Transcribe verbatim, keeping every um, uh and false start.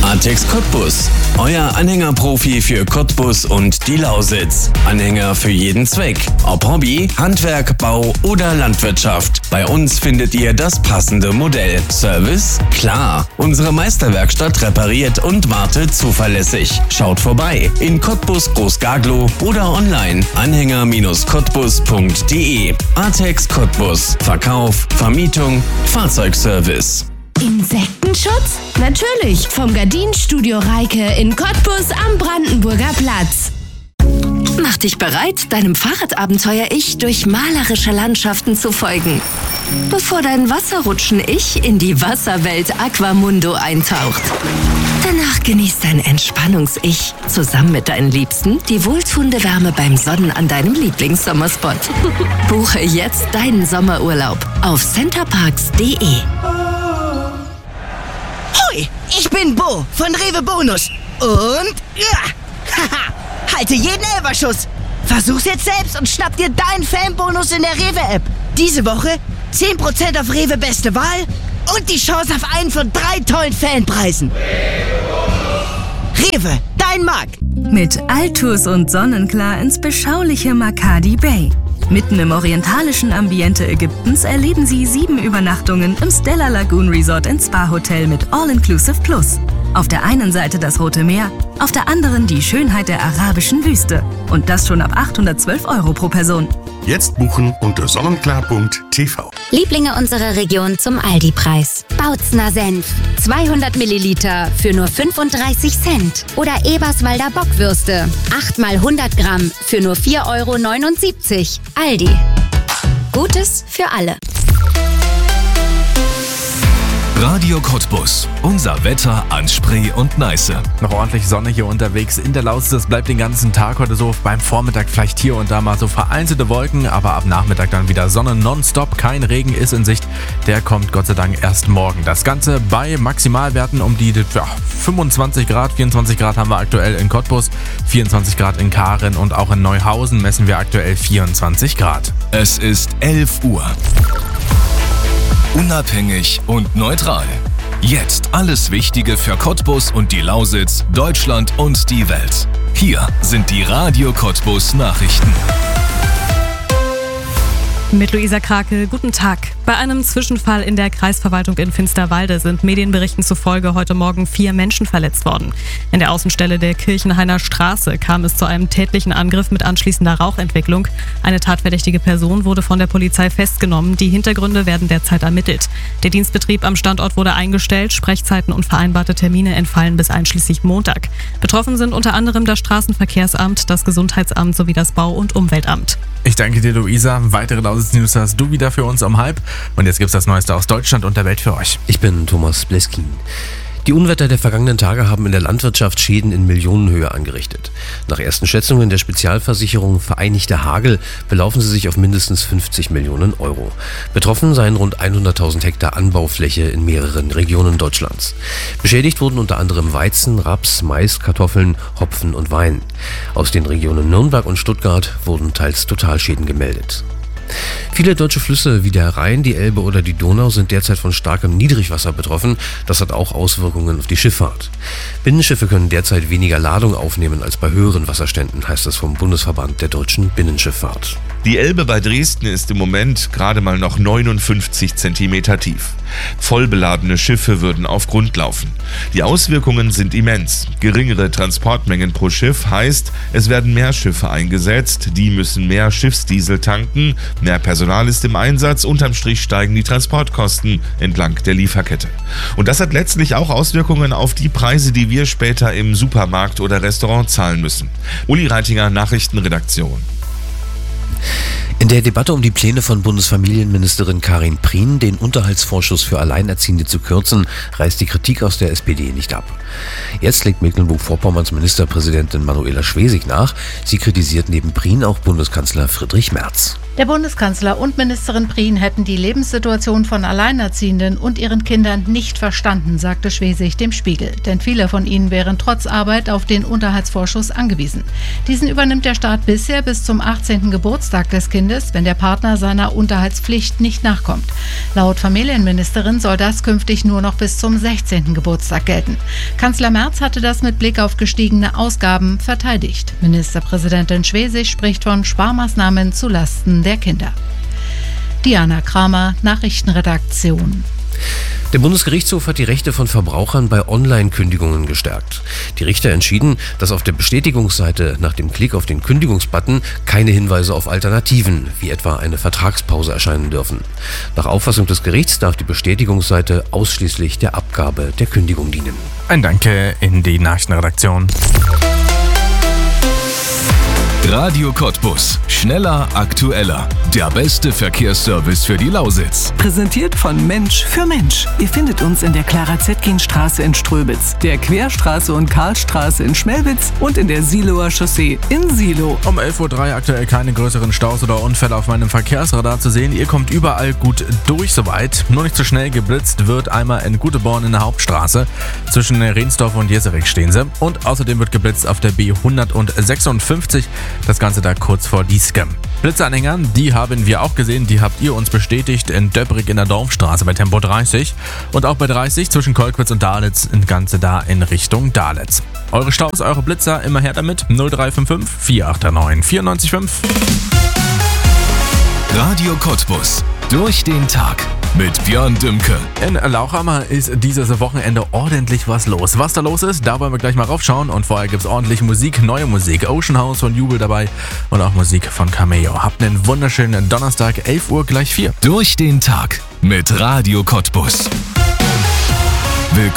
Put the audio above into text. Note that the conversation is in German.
Artex Cottbus, euer Anhängerprofi für Cottbus und die Lausitz. Anhänger für jeden Zweck, ob Hobby, Handwerk, Bau oder Landwirtschaft. Bei uns findet ihr das passende Modell. Service? Klar. Unsere Meisterwerkstatt repariert und wartet zuverlässig. Schaut vorbei in Cottbus Großgaglow oder online anhänger Cottbus punkt de. Artex Cottbus. Verkauf, Vermietung, Fahrzeugservice. Insektenschutz? Natürlich, vom Gardinenstudio Reike in Cottbus am Brandenburger Platz. Mach dich bereit, deinem Fahrradabenteuer-Ich durch malerische Landschaften zu folgen, bevor dein Wasserrutschen-Ich in die Wasserwelt Aquamundo eintaucht. Danach genießt dein Entspannungs-Ich zusammen mit deinen Liebsten die wohltuende Wärme beim Sonnen an deinem Lieblingssommerspot. Buche jetzt deinen Sommerurlaub auf centerparks punkt de. Hoi, ich bin Bo von Rewe Bonus und ja, haha, halte jeden Elferschuss. Versuch's jetzt selbst und schnapp dir deinen Fanbonus in der Rewe-App. Diese Woche zehn Prozent auf Rewe Beste Wahl und die Chance auf einen von drei tollen Fanpreisen. Rewe, dein Markt. Mit Altus und Sonnenklar ins beschauliche Makadi Bay. Mitten im orientalischen Ambiente Ägyptens erleben Sie sieben Übernachtungen im Stella Lagoon Resort and Spa Hotel mit All-Inclusive Plus. Auf der einen Seite das Rote Meer, auf der anderen die Schönheit der arabischen Wüste. Und das schon ab achthundertzwölf Euro pro Person. Jetzt buchen unter sonnenklar punkt t v. Lieblinge unserer Region zum Aldi-Preis. Bautzner Senf, zweihundert Milliliter für nur fünfunddreißig Cent. Oder Eberswalder Bockwürste, acht mal hundert Gramm für nur vier Euro neunundsiebzig. Aldi. Gutes für alle. Radio Cottbus. Unser Wetter an Spree und Neiße. Noch ordentlich Sonne hier unterwegs in der Lausitz. Das bleibt den ganzen Tag heute so. Beim Vormittag vielleicht hier und da mal so vereinzelte Wolken, aber ab Nachmittag dann wieder Sonne nonstop. Kein Regen ist in Sicht. Der kommt Gott sei Dank erst morgen. Das Ganze bei Maximalwerten um die ja, fünfundzwanzig Grad, vierundzwanzig Grad haben wir aktuell in Cottbus, vierundzwanzig Grad in Kahren und auch in Neuhausen messen wir aktuell vierundzwanzig Grad. Es ist elf Uhr. Unabhängig und neutral. Jetzt alles Wichtige für Cottbus und die Lausitz, Deutschland und die Welt. Hier sind die Radio Cottbus Nachrichten. Mit Luisa Krake, guten Tag. Bei einem Zwischenfall in der Kreisverwaltung in Finsterwalde sind Medienberichten zufolge heute Morgen vier Menschen verletzt worden. In der Außenstelle der Kirchenhainer Straße kam es zu einem tätlichen Angriff mit anschließender Rauchentwicklung. Eine tatverdächtige Person wurde von der Polizei festgenommen. Die Hintergründe werden derzeit ermittelt. Der Dienstbetrieb am Standort wurde eingestellt. Sprechzeiten und vereinbarte Termine entfallen bis einschließlich Montag. Betroffen sind unter anderem das Straßenverkehrsamt, das Gesundheitsamt sowie das Bau- und Umweltamt. Ich danke dir, Luisa. Weitere Lausitz-News hast du wieder für uns um halb. Und jetzt gibt's das Neueste aus Deutschland und der Welt für euch. Ich bin Thomas Bleskin. Die Unwetter der vergangenen Tage haben in der Landwirtschaft Schäden in Millionenhöhe angerichtet. Nach ersten Schätzungen der Spezialversicherung Vereinigter Hagel belaufen sie sich auf mindestens fünfzig Millionen Euro. Betroffen seien rund hunderttausend Hektar Anbaufläche in mehreren Regionen Deutschlands. Beschädigt wurden unter anderem Weizen, Raps, Mais, Kartoffeln, Hopfen und Wein. Aus den Regionen Nürnberg und Stuttgart wurden teils Totalschäden gemeldet. Viele deutsche Flüsse wie der Rhein, die Elbe oder die Donau sind derzeit von starkem Niedrigwasser betroffen. Das hat auch Auswirkungen auf die Schifffahrt. Binnenschiffe können derzeit weniger Ladung aufnehmen als bei höheren Wasserständen, heißt es vom Bundesverband der deutschen Binnenschifffahrt. Die Elbe bei Dresden ist im Moment gerade mal noch neunundfünfzig Zentimeter tief. Vollbeladene Schiffe würden auf Grund laufen. Die Auswirkungen sind immens. Geringere Transportmengen pro Schiff heißt, es werden mehr Schiffe eingesetzt, die müssen mehr Schiffsdiesel tanken, mehr Personal ist im Einsatz, unterm Strich steigen die Transportkosten entlang der Lieferkette. Und das hat letztlich auch Auswirkungen auf die Preise, die wir später im Supermarkt oder Restaurant zahlen müssen. Uli Reitinger, Nachrichtenredaktion. In der Debatte um die Pläne von Bundesfamilienministerin Karin Prien, den Unterhaltsvorschuss für Alleinerziehende zu kürzen, reißt die Kritik aus der S P D nicht ab. Jetzt legt Mecklenburg-Vorpommerns Ministerpräsidentin Manuela Schwesig nach. Sie kritisiert neben Prien auch Bundeskanzler Friedrich Merz. Der Bundeskanzler und Ministerin Prien hätten die Lebenssituation von Alleinerziehenden und ihren Kindern nicht verstanden, sagte Schwesig dem Spiegel. Denn viele von ihnen wären trotz Arbeit auf den Unterhaltsvorschuss angewiesen. Diesen übernimmt der Staat bisher bis zum achtzehnten Geburtstag des Kindes, wenn der Partner seiner Unterhaltspflicht nicht nachkommt. Laut Familienministerin soll das künftig nur noch bis zum sechzehnten Geburtstag gelten. Kanzler Merz hatte das mit Blick auf gestiegene Ausgaben verteidigt. Ministerpräsidentin Schwesig spricht von Sparmaßnahmen zulasten der Kinder. Diana Kramer, Nachrichtenredaktion. Der Bundesgerichtshof hat die Rechte von Verbrauchern bei Online-Kündigungen gestärkt. Die Richter entschieden, dass auf der Bestätigungsseite nach dem Klick auf den Kündigungsbutton keine Hinweise auf Alternativen, wie etwa eine Vertragspause, erscheinen dürfen. Nach Auffassung des Gerichts darf die Bestätigungsseite ausschließlich der Abgabe der Kündigung dienen. Ein Danke in die Nachrichtenredaktion. Radio Cottbus. Schneller, aktueller. Der beste Verkehrsservice für die Lausitz. Präsentiert von Mensch für Mensch. Ihr findet uns in der Clara-Zetkin-Straße in Ströbitz, der Querstraße und Karlstraße in Schmelwitz und in der Siloer Chaussee in Silo. Um elf Uhr drei aktuell keine größeren Staus oder Unfälle auf meinem Verkehrsradar zu sehen. Ihr kommt überall gut durch soweit. Nur nicht zu schnell. Geblitzt wird einmal in Guteborn in der Hauptstraße. Zwischen Rehnsdorf und Jeserich stehen sie. Und außerdem wird geblitzt auf der B hundertsechsundfünfzig. Das Ganze da kurz vor Dieskem. Blitzanhänger, die haben wir auch gesehen, die habt ihr uns bestätigt in Döbrig in der Dorfstraße bei Tempo dreißig und auch bei dreißig zwischen Kolkwitz und Dahlitz, das Ganze da in Richtung Dahlitz. Eure Staus, eure Blitzer, immer her damit. null drei fünf fünf, vier acht neun, vier neun fünf. Radio Cottbus. Durch den Tag mit Björn Dümke. In Lauchhammer ist dieses Wochenende ordentlich was los. Was da los ist, da wollen wir gleich mal raufschauen. Und vorher gibt's ordentlich Musik, neue Musik. Ocean House von Jubel dabei und auch Musik von Cameo. Habt einen wunderschönen Donnerstag, elf Uhr gleich vier. Durch den Tag mit Radio Cottbus.